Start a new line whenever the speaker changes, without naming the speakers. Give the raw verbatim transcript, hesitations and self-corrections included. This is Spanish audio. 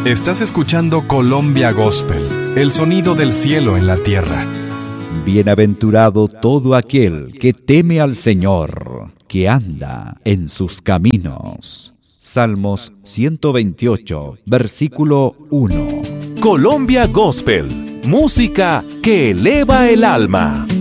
Estás escuchando Colombia Gospel, el sonido del cielo en la tierra.
Bienaventurado todo aquel que teme al Señor, que anda en sus caminos. Salmos ciento veintiocho, versículo uno.
Colombia Gospel, música que eleva el alma.